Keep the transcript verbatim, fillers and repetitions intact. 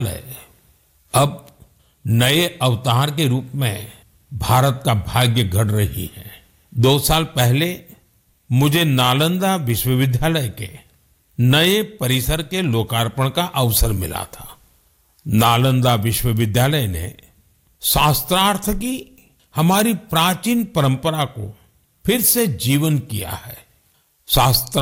अब नए अवतार के रूप में भारत का भाग्य गढ़ रही है। दो साल पहले मुझे नालंदा विश्वविद्यालय के नए परिसर के लोकार्पण का अवसर मिला था। नालंदा विश्वविद्यालय ने शास्त्रार्थ की हमारी प्राचीन परंपरा को फिर से जीवन किया है। शास्त्र